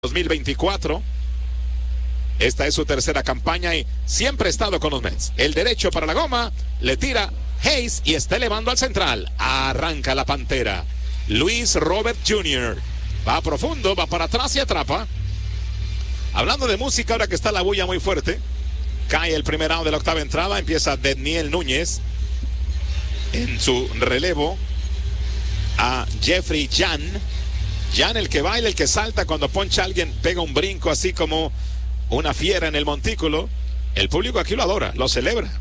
2024. Esta es su tercera campaña y siempre ha estado con los Mets. El derecho para la goma, le tira Hayes y está elevando al central. Arranca la Pantera. Luis Robert Jr. Va profundo, va para atrás y atrapa. Hablando de música, ahora que está la bulla muy fuerte, cae el primer out de la octava entrada. Empieza Deniel Núñez en su relevo a Jeffrey Jan. Jan, el que baila, el que salta cuando poncha a alguien, pega un brinco así como una fiera en el montículo. El público aquí lo adora, lo celebra.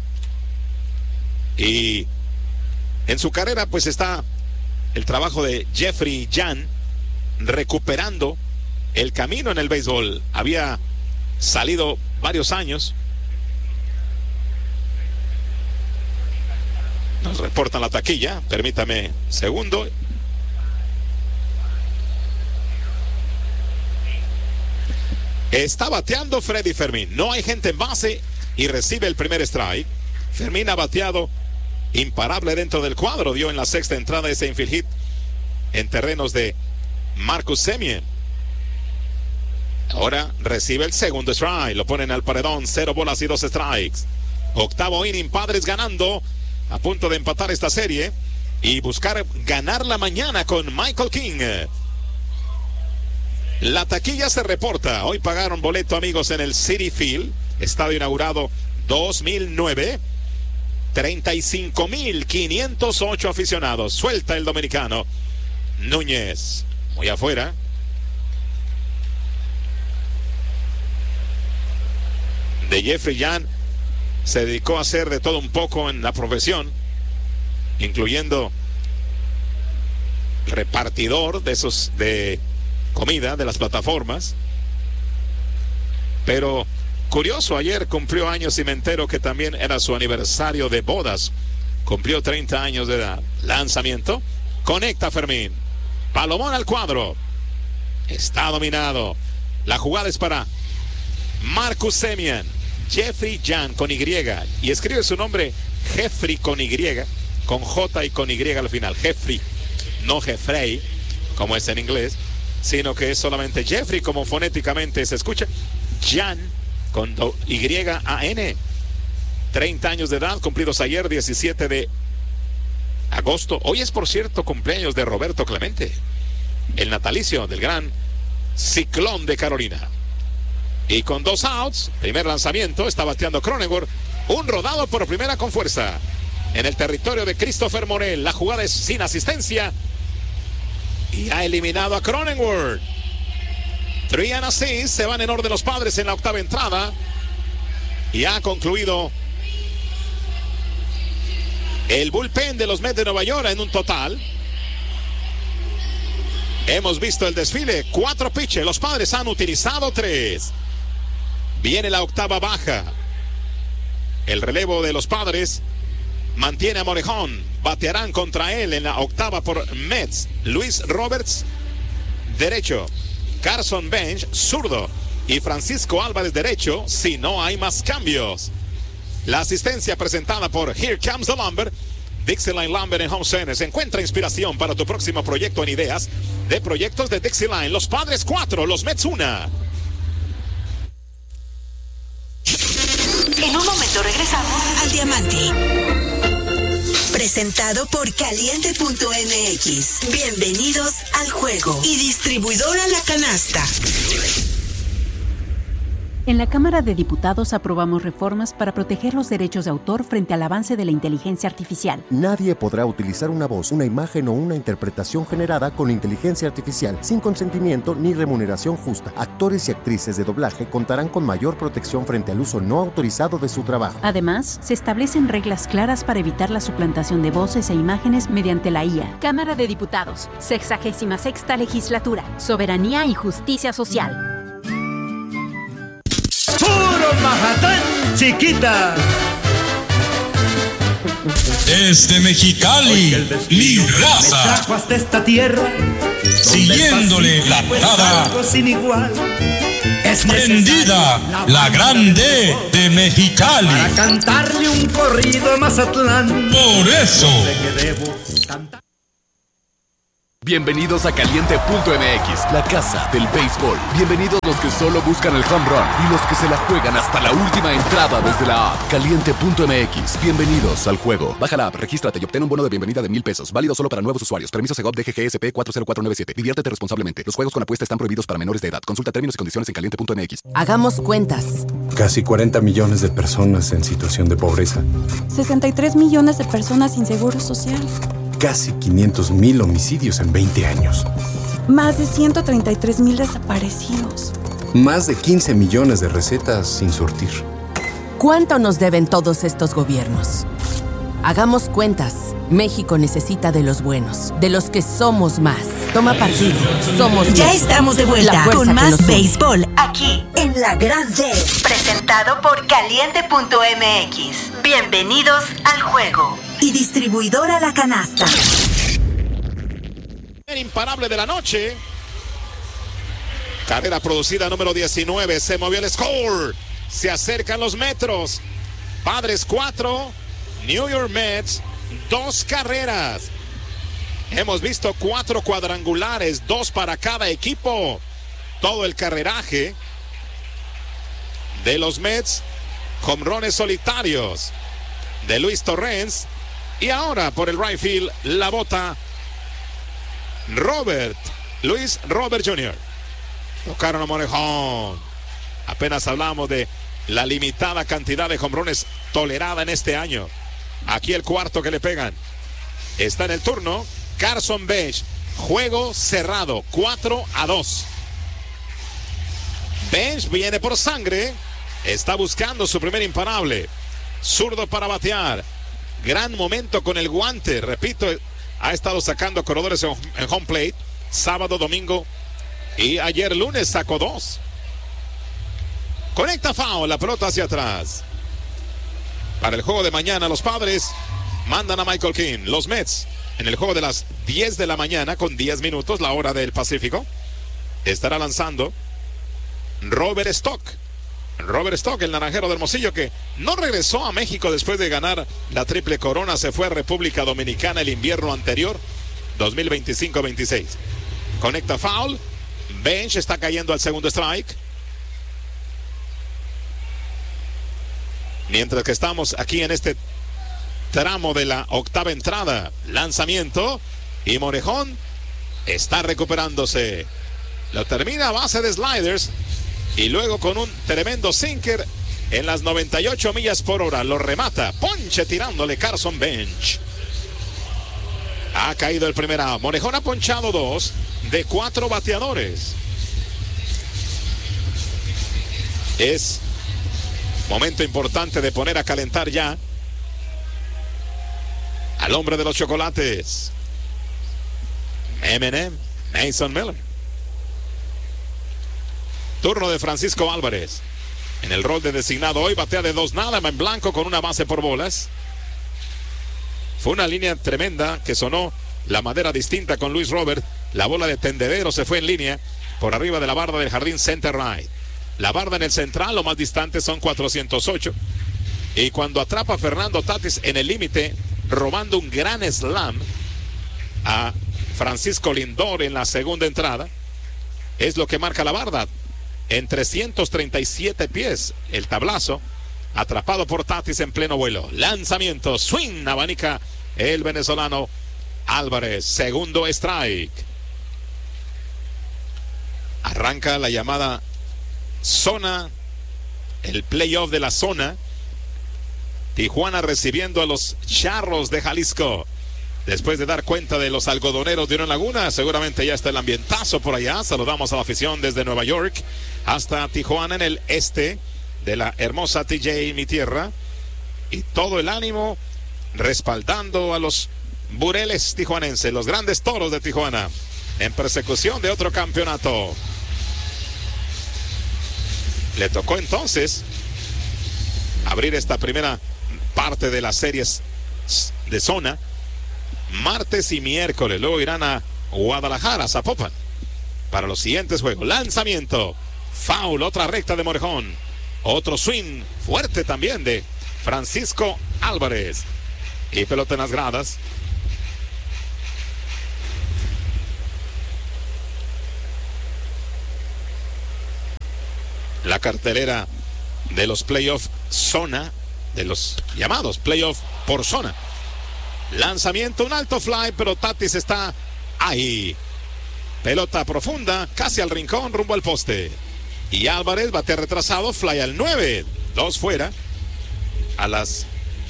Y en su carrera pues está el trabajo de Jeffrey Jan recuperando el camino en el béisbol. Había salido varios años. Nos reportan la taquilla, permítame un segundo. Está bateando Freddy Fermín. No hay gente en base y recibe el primer strike. Fermín ha bateado imparable dentro del cuadro. Dio en la sexta entrada ese infield hit en terrenos de Marcus Semien. Ahora recibe el segundo strike. Lo ponen al paredón. 0 bolas y 2 strikes. Octavo inning, Padres ganando. A punto de empatar esta serie y buscar ganar la mañana con Michael King. La taquilla se reporta. Hoy pagaron boleto, amigos, en el Citi Field, estadio inaugurado 2009. 35,508 aficionados. Suelta el dominicano Núñez. Muy afuera. De Jeffrey Jan se dedicó a hacer de todo un poco en la profesión, incluyendo repartidor de esos de comida de las plataformas. Pero curioso, ayer cumplió años Cimentero, que también era su aniversario de bodas. Cumplió 30 años de edad. Lanzamiento, conecta Fermín. Palomón al cuadro. Está dominado. La jugada es para Marcus Semien. Jeffrey Jan con Y, y escribe su nombre Jeffrey con Y, con J y con Y al final. Jeffrey, no Jeffrey como es en inglés, sino que es solamente Jeffrey como fonéticamente se escucha. Jan con Y-A-N. 30 años de edad, cumplidos ayer, 17 de agosto. Hoy es, por cierto, cumpleaños de Roberto Clemente, el natalicio del gran Ciclón de Carolina. Y con 2 outs, primer lanzamiento, está bateando Cronenworth. Un rodado por primera con fuerza en el territorio de Christopher Morel. La jugada es sin asistencia y ha eliminado a Cronenworth. 3 and a 6, se van en orden los Padres en la octava entrada y ha concluido el bullpen de los Mets de Nueva York en un total. Hemos visto el desfile, 4 pitches, los Padres han utilizado 3. Viene la octava baja. El relevo de los Padres mantiene a Morejón. Batearán contra él en la octava por Mets. Luis Roberts, derecho. Carson Bench, zurdo. Y Francisco Álvarez, derecho, si no hay más cambios. La asistencia presentada por Here Comes the Lumber. Dixieline Lumber en Home Center. Se encuentra inspiración para tu próximo proyecto en ideas de proyectos de Dixieline. Los Padres 4, los Mets 1. En un momento regresamos al Diamante. Presentado por Caliente.mx. Bienvenidos al juego. Y distribuidora La Canasta. En la Cámara de Diputados aprobamos reformas para proteger los derechos de autor frente al avance de la inteligencia artificial. Nadie podrá utilizar una voz, una imagen o una interpretación generada con inteligencia artificial sin consentimiento ni remuneración justa. Actores y actrices de doblaje contarán con mayor protección frente al uso no autorizado de su trabajo. Además, se establecen reglas claras para evitar la suplantación de voces e imágenes mediante la IA. Cámara de Diputados, 66ª Legislatura, Soberanía y Justicia Social. ¡Puro Majatán, chiquita! Desde Mexicali, mi raza, trajo hasta esta tierra, siguiéndole la parada, sin igual. Es prendida la grande de Mexicali. Para cantarle un corrido a Mazatlán. Por eso Sé que debo cantar. Bienvenidos a Caliente.mx, la casa del béisbol. Bienvenidos los que solo buscan el home run y los que se la juegan hasta la última entrada desde la app. Caliente.mx, bienvenidos al juego. Baja la app, regístrate y obtén un bono de bienvenida de $1,000. Válido solo para nuevos usuarios. Permiso Segov DGGSP 40497. Diviértete responsablemente. Los juegos con apuesta están prohibidos para menores de edad. Consulta términos y condiciones en Caliente.mx. Hagamos cuentas. Casi 40 millones de personas en situación de pobreza. 63 millones de personas sin seguro social. Casi 500,000 homicidios en 20 años. Más de 133,000 desaparecidos. Más de 15 millones de recetas sin surtir. ¿Cuánto nos deben todos estos gobiernos? Hagamos cuentas. México necesita de los buenos, de los que somos más. Toma partido. Somos Ya México. estamos de vuelta con más béisbol aquí en La Grande. Presentado por Caliente.mx. Bienvenidos al juego. Y distribuidora La Canasta. El imparable de la noche. Carrera producida número 19. Se movió el score. Se acercan los metros. Padres 4. New York Mets 2 carreras. Hemos visto 4 cuadrangulares, 2 para cada equipo. Todo el carreraje de los Mets. Jonrones solitarios de Luis Torrens. Y ahora por el right field la bota Luis Robert Jr. Tocaron a Morejón. Apenas hablamos de la limitada cantidad de jonrones tolerada en este año. Aquí el cuarto que le pegan. Está en el turno Carson Bench. Juego cerrado, 4-2. Bench viene por sangre. Está buscando su primer imparable. Zurdo para batear. Gran momento con el guante. Repito, ha estado sacando corredores en home plate. Sábado, domingo y ayer lunes sacó 2. Conecta foul, la pelota hacia atrás. Para el juego de mañana, los Padres mandan a Michael King. Los Mets, en el juego de las 10 de la mañana, con 10 minutos, la hora del Pacífico, estará lanzando Robert Stock. Robert Stock, el naranjero de Hermosillo, que no regresó a México después de ganar la triple corona. Se fue a República Dominicana el invierno anterior, 2025-26. Conecta foul. Bench está cayendo al segundo strike. Mientras que estamos aquí en este tramo de la octava entrada, lanzamiento, y Morejón está recuperándose. Lo termina a base de sliders y luego con un tremendo sinker en las 98 millas por hora. Lo remata. Ponche tirándole Carson Bench. Ha caído el primer out. Morejón ha ponchado 2 de 4 bateadores. Es momento importante de poner a calentar ya al hombre de los chocolates, M&M, Mason Miller. Turno de Francisco Álvarez. En el rol de designado hoy, batea de 2-0 en blanco con una base por bolas. Fue una línea tremenda que sonó la madera distinta con Luis Robert. La bola de tendedero se fue en línea por arriba de la barda del jardín center right. La barda en el central, lo más distante son 408. Y cuando atrapa a Fernando Tatis en el límite, robando un gran slam a Francisco Lindor en la segunda entrada, es lo que marca la barda. En 337 pies, el tablazo, atrapado por Tatis en pleno vuelo. Lanzamiento, swing, abanica el venezolano Álvarez. Segundo strike. Arranca la llamada zona, el playoff de la zona. Tijuana recibiendo a los Charros de Jalisco. Después de dar cuenta de los algodoneros de Unión Laguna, seguramente ya está el ambientazo por allá. Saludamos a la afición desde Nueva York hasta Tijuana en el este de la hermosa TJ, mi tierra. Y todo el ánimo respaldando a los bureles tijuanenses, los grandes toros de Tijuana, en persecución de otro campeonato. Le tocó entonces abrir esta primera parte de las series de zona martes y miércoles. Luego irán a Guadalajara, Zapopan, para los siguientes juegos. Lanzamiento, foul, otra recta de Morejón. Otro swing fuerte también de Francisco Álvarez. Y pelota en las gradas. la cartelera de los playoffs zona, de los llamados playoffs por zona. Lanzamiento, un alto fly, pero Tatis está ahí. Pelota profunda, casi al rincón, rumbo al poste. Y Álvarez bate retrasado, fly al 9. 2 fuera. A las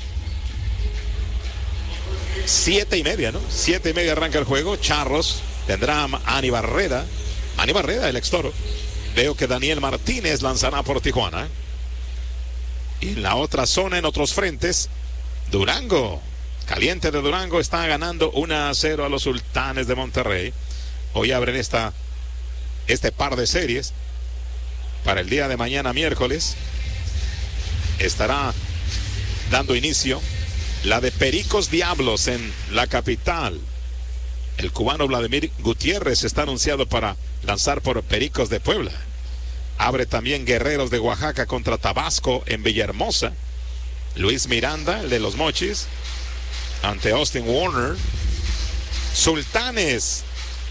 7:30, ¿no? 7:30 arranca el juego. Charros tendrá a Manny Barrera, el ex-Toro. Veo que Daniel Martínez lanzará por Tijuana. Y en la otra zona, en otros frentes, Durango. Caliente de Durango está ganando 1-0 a los Sultanes de Monterrey. Hoy abren este par de series. Para el día de mañana, miércoles, estará dando inicio la de Pericos Diablos en la capital. El cubano Vladimir Gutiérrez está anunciado para lanzar por Pericos de Puebla. Abre también Guerreros de Oaxaca contra Tabasco en Villahermosa. Luis Miranda, el de los Mochis, ante Austin Warner. Sultanes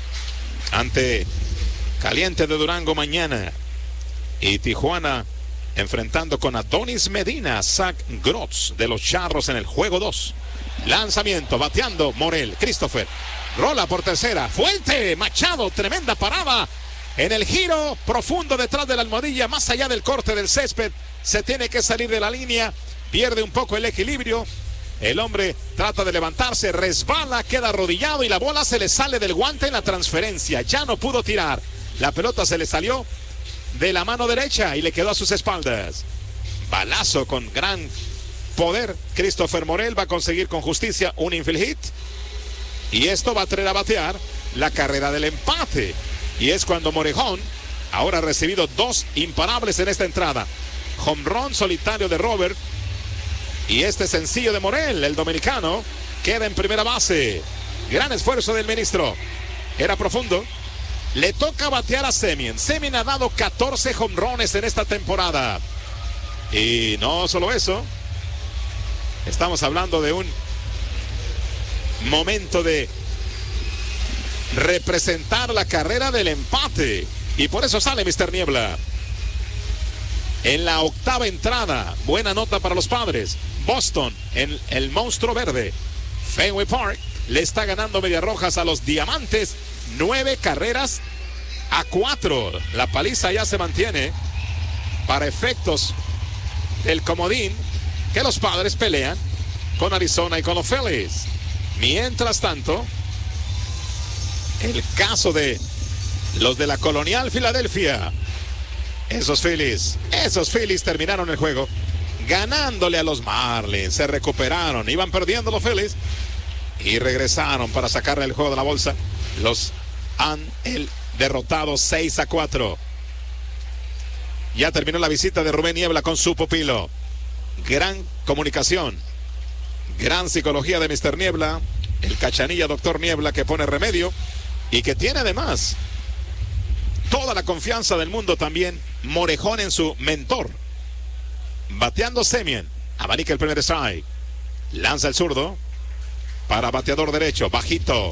ante Caliente de Durango mañana. Y Tijuana enfrentando con Adonis Medina, Zach Grotz de los Charros en el juego 2. Lanzamiento, bateando Morel, Christopher. Rola por tercera, fuerte, Machado, tremenda parada. En el giro profundo detrás de la almohadilla, más allá del corte del césped, se tiene que salir de la línea, pierde un poco el equilibrio. El hombre trata de levantarse, resbala, queda arrodillado y la bola se le sale del guante en la transferencia. Ya no pudo tirar. La pelota se le salió de la mano derecha y le quedó a sus espaldas. Balazo con gran poder. Christopher Morel va a conseguir con justicia un infield hit. Y esto va a traer a batear la carrera del empate. Y es cuando Morejón ahora ha recibido 2 imparables en esta entrada. Home run solitario de Robert. Y este sencillo de Morel, el dominicano, queda en primera base. Gran esfuerzo del ministro. Era profundo. Le toca batear a Semien. Semien ha dado 14 jonrones en esta temporada. Y no solo eso. Estamos hablando de un momento de representar la carrera del empate. Y por eso sale Mr. Niebla. En la 8ª entrada. Buena nota para los Padres. Boston en el monstruo verde. Fenway Park le está ganando Medias Rojas a los Diamantes. 9-4. La paliza ya se mantiene para efectos del comodín que los Padres pelean con Arizona y con los Phillies. Mientras tanto, el caso de los de la Colonial Filadelfia, esos Phillies terminaron el juego ganándole a los Marlins. Se recuperaron, iban perdiendo los Phillies y regresaron para sacarle el juego de la bolsa. Los han derrotado 6-4. Ya terminó la visita de Rubén Niebla con su pupilo. Gran comunicación, gran psicología de Mr. Niebla, el cachanilla Doctor Niebla, que pone remedio y que tiene además toda la confianza del mundo también. Morejón en su mentor. Bateando Semien, abanica el primer strike. Lanza el zurdo para bateador derecho, bajito.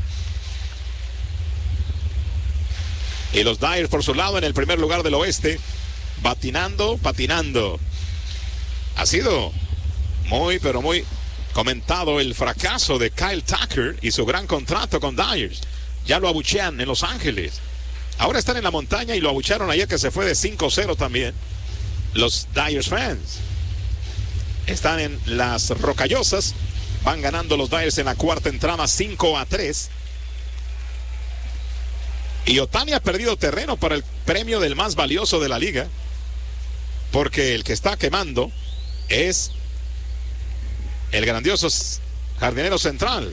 Y los Dyers por su lado en el primer lugar del oeste, patinando. Ha sido muy, pero muy comentado el fracaso de Kyle Tucker y su gran contrato con Dyers. Ya lo abuchean en Los Ángeles. Ahora están en la montaña y lo abucharon ayer, que se fue de 5-0 también. Los Dyers fans están en las Rocallosas. Van ganando los Dyers en la 4ª entrada 5-3. Y Ohtani ha perdido terreno para el premio del más valioso de la liga, porque el que está quemando es el grandioso jardinero central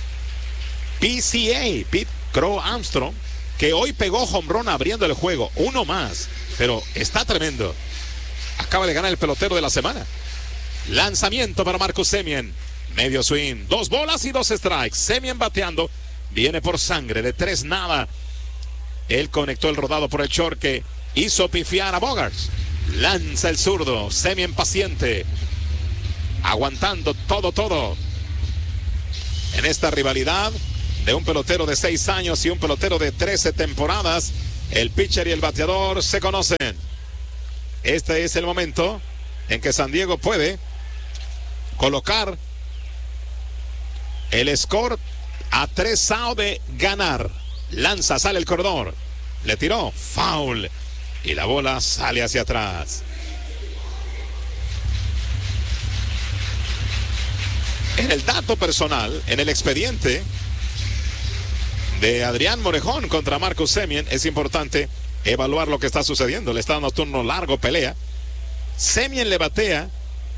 PCA, Pete Crow Armstrong, que hoy pegó home run abriendo el juego. Uno más, pero está tremendo. Acaba de ganar el pelotero de la semana. Lanzamiento para Marcus Semien. Medio swing, 2 bolas y 2 strikes. Semien bateando. Viene por sangre de 3-0. Él conectó el rodado por el short que hizo pifiar a Bogaerts. Lanza el zurdo. Semien paciente. Aguantando todo. En esta rivalidad de un pelotero de 6 años y un pelotero de 13 temporadas, el pitcher y el bateador se conocen. Este es el momento en que San Diego puede colocar el score a 3 outs de ganar. Lanza, sale el corredor. Le tiró, foul. Y la bola sale hacia atrás. En el dato personal, en el expediente de Adrián Morejón contra Marcus Semien, es importante evaluar lo que está sucediendo. Le está dando turno largo, pelea. Semien le batea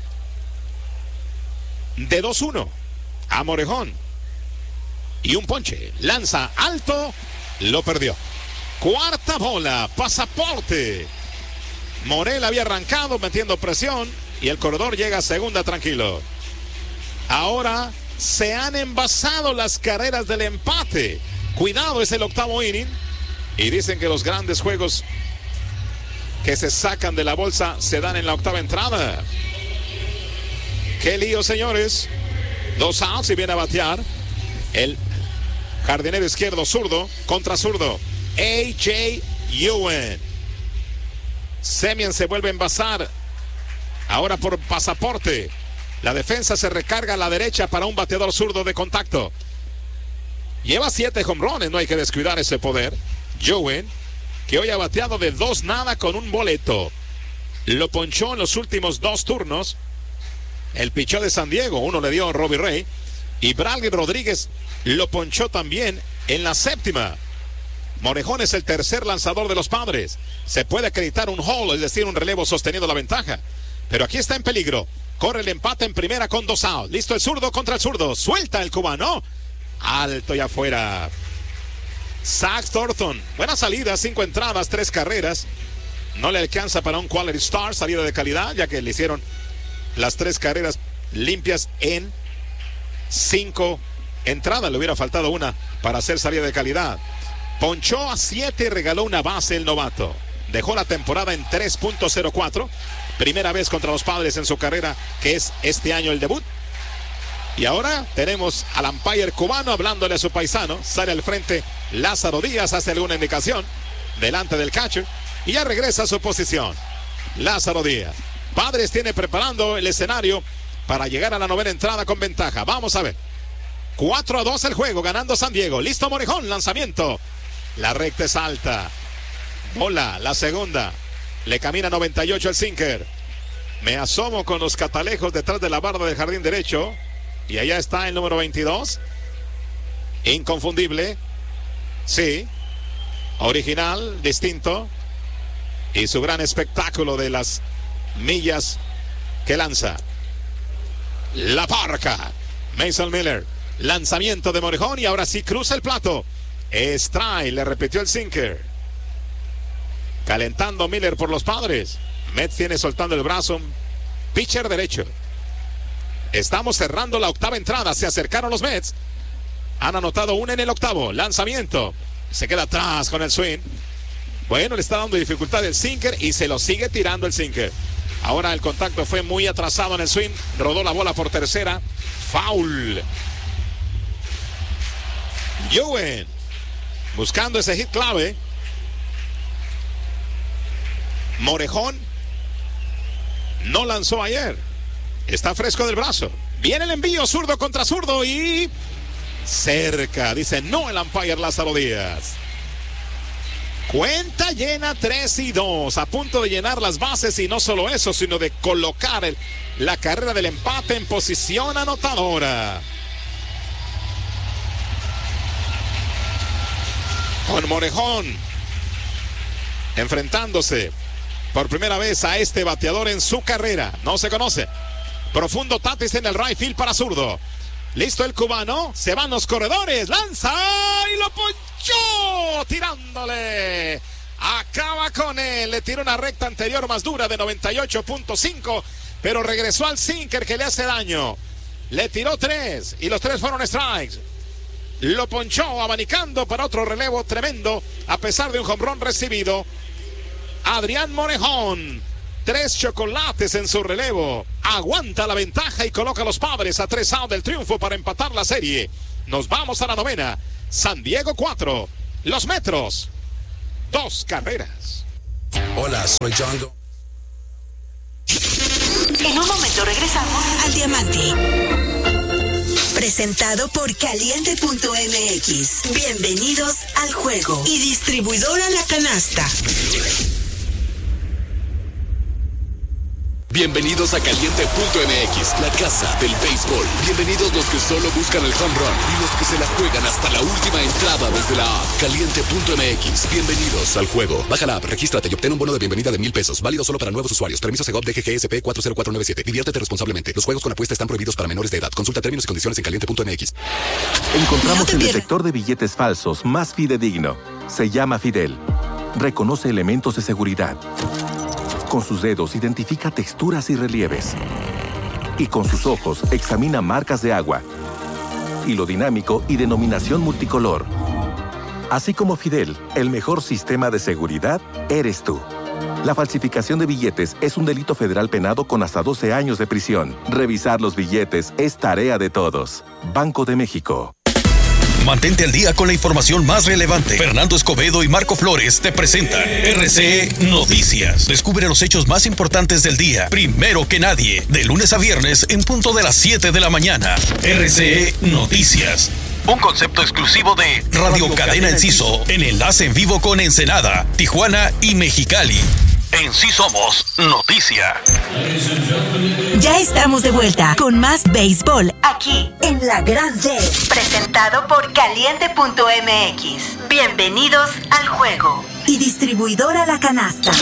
de 2-1 a Morejón. Y un ponche. Lanza alto, lo perdió. Cuarta bola, pasaporte. Morel había arrancado metiendo presión y el corredor llega a segunda tranquilo. Ahora se han envasado las carreras del empate. Cuidado, es el octavo inning. Y dicen que los grandes juegos que se sacan de la bolsa se dan en la octava entrada. Qué lío, señores. 2 outs y viene a batear el jardinero izquierdo zurdo contra zurdo. A.J. Ewen. Semien se vuelve a envasar. Ahora por pasaporte. La defensa se recarga a la derecha para un bateador zurdo de contacto. Lleva 7 home runs, no hay que descuidar ese poder. Ewen, que hoy ha bateado de 2-0 con un boleto. Lo ponchó en los últimos 2 turnos el pichó de San Diego. Uno le dio a Robbie Ray. Y Bradley Rodríguez lo ponchó también en la 7ª. Morejón es el tercer lanzador de los Padres. Se puede acreditar un hole, es decir, un relevo sosteniendo la ventaja. Pero aquí está en peligro. Corre el empate en primera con 2 outs. Listo el zurdo contra el zurdo. Suelta el cubano. Alto y afuera. Zach Thornton. Buena salida, 5 entradas, 3 carreras. No le alcanza para un quality start, salida de calidad, ya que le hicieron las 3 carreras limpias en 5 entradas. Le hubiera faltado una para hacer salida de calidad. Ponchó a 7 y regaló una base el novato. Dejó la temporada en 3.04. Primera vez contra los Padres en su carrera, que es este año el debut. Y ahora tenemos al umpire cubano hablándole a su paisano. Sale al frente Lázaro Díaz, hace alguna indicación delante del catcher y ya regresa a su posición. Lázaro Díaz. Padres tiene preparando el escenario para llegar a la 9ª entrada con ventaja. Vamos a ver. 4-2 el juego, ganando San Diego. Listo Morejón, lanzamiento. La recta es alta. Bola, la segunda. Le camina 98 el sinker. Me asomo con los catalejos detrás de la barda del jardín derecho. Y allá está el número 22. Inconfundible. Sí. Original, distinto. Y su gran espectáculo de las millas que lanza. La parca. Mason Miller. Lanzamiento de Morejón y ahora sí cruza el plato. Strike, le repitió el sinker. Calentando Miller por los Padres. Mets tiene soltando el brazo. Pitcher derecho. Estamos cerrando la 8ª entrada. Se acercaron los Mets. Han anotado una en el 8º. Lanzamiento. Se queda atrás con el swing. Bueno, le está dando dificultad el sinker y se lo sigue tirando el sinker. Ahora el contacto fue muy atrasado en el swing. Rodó la bola por tercera. Foul. Ewen buscando ese hit clave. Morejón no lanzó ayer. Está fresco del brazo. Viene el envío zurdo contra zurdo y cerca. Dice no el umpire Lázaro Díaz. Cuenta llena 3-2. A punto de llenar las bases y no solo eso, sino de colocar la carrera del empate en posición anotadora. Con Morejón enfrentándose por primera vez a este bateador en su carrera. No se conoce. Profundo Tatis en el right field para zurdo. Listo el cubano. Se van los corredores. Lanza y lo ponchó. Tirándole. Acaba con él. Le tiró una recta anterior más dura de 98.5. Pero regresó al sinker que le hace daño. Le tiró 3 y los 3 fueron strikes. Lo ponchó abanicando para otro relevo tremendo. A pesar de un home run recibido. Adrián Morejón. 3 chocolates en su relevo. Aguanta la ventaja y coloca a los Padres a 3 outs del triunfo para empatar la serie. Nos vamos a la 9ª. San Diego 4. Los Metros 2 carreras. Hola, soy Django. En un momento regresamos al Diamante. Presentado por Caliente.mx. Bienvenidos al juego. Y distribuidora La Canasta. Bienvenidos a Caliente.mx, la casa del béisbol. Bienvenidos los que solo buscan el home run y los que se la juegan hasta la última entrada desde la app. Caliente.mx, bienvenidos al juego. Baja la app, regístrate y obtén un bono de bienvenida de $1,000. Válido solo para nuevos usuarios. Permiso Segov DGGSP 40497. Diviértete responsablemente. Los juegos con apuesta están prohibidos para menores de edad. Consulta términos y condiciones en Caliente.mx. Encontramos el detector de billetes falsos más fidedigno. Se llama Fidel. Reconoce elementos de seguridad. Con sus dedos identifica texturas y relieves. Y con sus ojos examina marcas de agua, hilo dinámico y denominación multicolor. Así como Fidel, el mejor sistema de seguridad eres tú. La falsificación de billetes es un delito federal penado con hasta 12 años de prisión. Revisar los billetes es tarea de todos. Banco de México. Mantente al día con la información más relevante. Fernando Escobedo y Marco Flores te presentan RCE Noticias. Descubre los hechos más importantes del día, primero que nadie, de lunes a viernes en punto de las 7 de la mañana. RCE Noticias. Un concepto exclusivo de Radio Cadena Enciso, en enlace en vivo con Ensenada, Tijuana y Mexicali. En Sí Somos Noticia. Ya estamos de vuelta con más béisbol aquí en La Gran D. Presentado por Caliente.mx. Bienvenidos al juego. Y distribuidora La Canasta.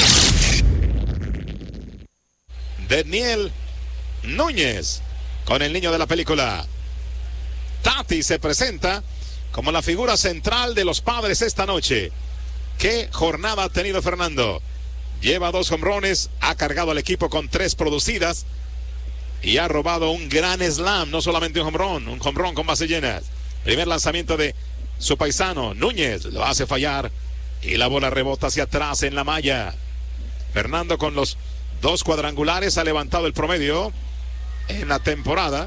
Daniel Núñez con el niño de la película. Tati se presenta como la figura central de los Padres esta noche. ¿Qué jornada ha tenido Fernando? Lleva 2 jonrones, ha cargado al equipo con 3 producidas y ha robado un gran slam, no solamente un jonrón con bases llenas. Primer lanzamiento de su paisano, Núñez, lo hace fallar y la bola rebota hacia atrás en la malla. Fernando con los 2 cuadrangulares ha levantado el promedio en la temporada.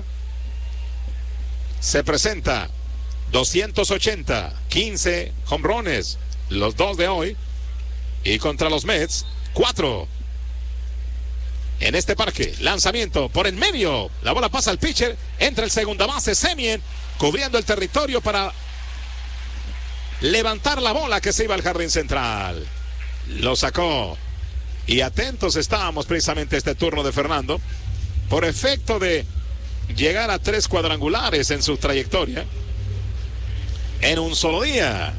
Se presenta 280, 15 jonrones, los 2 de hoy, y contra los Mets 4 en este parque. Lanzamiento por en medio, la bola pasa al pitcher, entra el segunda base Semien cubriendo el territorio para levantar la bola que se iba al jardín central. Lo sacó y atentos estábamos precisamente a este turno de Fernando por efecto de llegar a 3 cuadrangulares en su trayectoria en un solo día.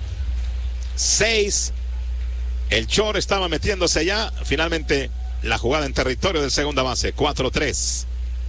6. El short estaba metiéndose ya. Finalmente la jugada en territorio del segunda base. 4-3.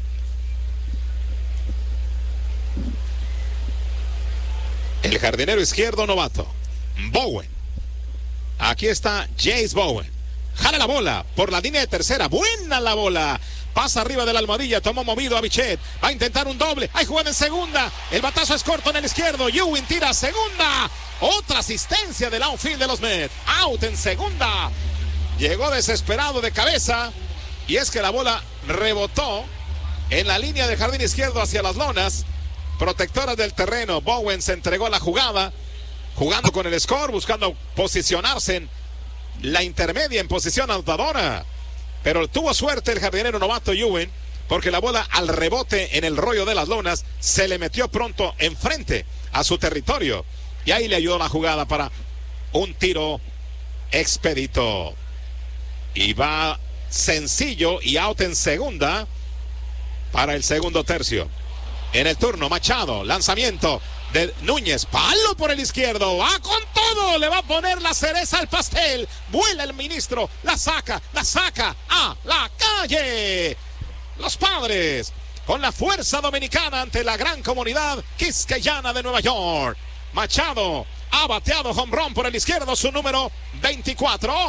El jardinero izquierdo novato, Bowen. Aquí está Jace Bowen. Jala la bola por la línea de tercera. Buena la bola. Pasa arriba de la almohadilla. Tomó movido a Bichette. Va a intentar un doble. Hay jugada en segunda. El batazo es corto en el izquierdo. Ewing tira a segunda. Otra asistencia del outfield de los Mets. Out en segunda. Llegó desesperado de cabeza. Y es que la bola rebotó en la línea del jardín izquierdo hacia las lonas protectoras del terreno. Bowen se entregó a la jugada, jugando con el score, buscando posicionarse en la intermedia en posición anotadora. Pero tuvo suerte el jardinero novato Ewing, porque la bola al rebote en el rollo de las lonas se le metió pronto enfrente a su territorio. Y ahí le ayudó la jugada para un tiro expedito. Y va sencillo y out en segunda para el segundo tercio. En el turno, Machado, lanzamiento de Núñez, palo por el izquierdo, va con todo, le va a poner la cereza al pastel, vuela el ministro, la saca a la calle. Los Padres con la fuerza dominicana ante la gran comunidad quisqueyana de Nueva York. Machado ha bateado home run por el izquierdo, su número 24.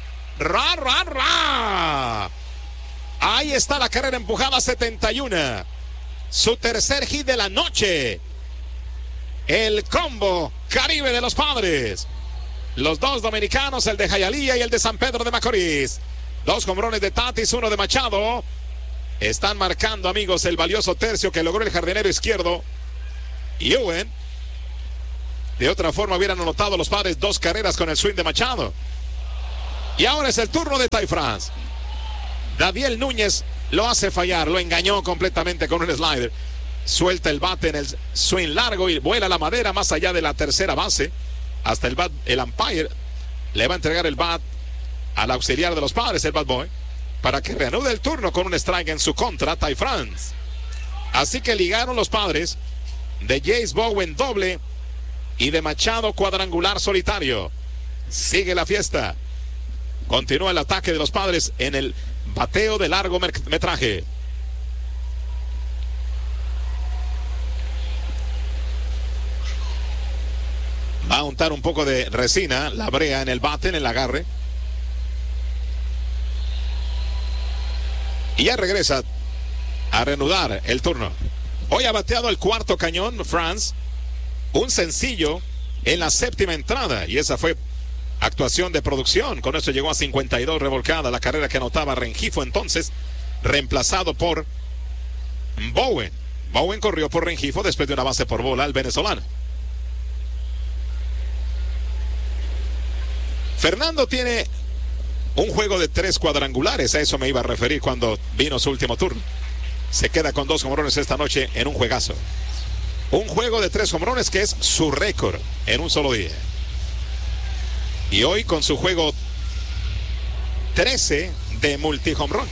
Ahí está la carrera empujada, 71. Su tercer hit de la noche. El combo Caribe de los Padres. Los 2 dominicanos, el de Hialeah y el de San Pedro de Macorís. 2 jonrones de Tatis, 1 de Machado. Están marcando, amigos, el valioso tercio que logró el jardinero izquierdo Ewing. De otra forma hubieran anotado los Padres 2 carreras con el swing de Machado. Y ahora es el turno de Ty France. Daniel Núñez lo hace fallar, lo engañó completamente con un slider. Suelta el bate en el swing largo y vuela la madera más allá de la tercera base. Hasta el umpire le va a entregar el bat al auxiliar de los Padres, el bat boy, para que reanude el turno con un strike en su contra, Ty France. Así que ligaron los Padres de Jace Bowen doble y de Machado cuadrangular solitario. Sigue la fiesta. Continúa el ataque de los Padres en el bateo de largo metraje. Va a untar un poco de resina, la brea en el bate, en el agarre. Y ya regresa a reanudar el turno. Hoy ha bateado el cuarto cañón, France. Un sencillo en la séptima entrada. Y esa fue actuación de producción. Con eso llegó a 52 revolcadas. La carrera que anotaba Rengifo entonces, reemplazado por Bowen. Bowen corrió por Rengifo después de una base por bola al venezolano. Fernando tiene un juego de 3 cuadrangulares, a eso me iba a referir cuando vino su último turno. Se queda con 2 jonrones esta noche en un juegazo. Un juego de 3 jonrones que es su récord en un solo día. Y hoy con su juego 13 de multi-jonrón.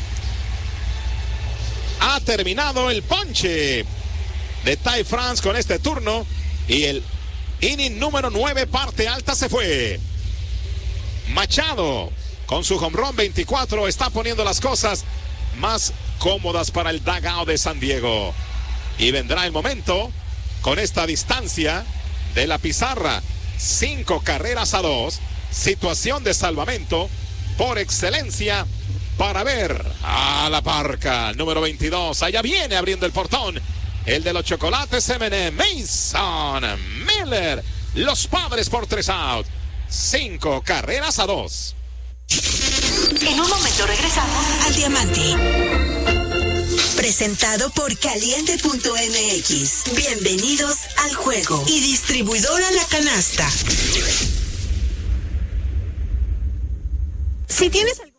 Ha terminado el ponche de Ty France con este turno y el inning número 9, parte alta, se fue. Machado con su home run 24 está poniendo las cosas más cómodas para el dugout de San Diego. Y vendrá el momento con esta distancia de la pizarra. 5 carreras a 2. Situación de salvamento por excelencia para ver a la parca. Número 22. Allá viene abriendo el portón. El de los chocolates M&M, Mason Miller. Los Padres por 3 out. 5 carreras a 2. En un momento regresamos al Diamante. Presentado por Caliente.mx. Bienvenidos al juego. Y distribuidora La Canasta. Si tienes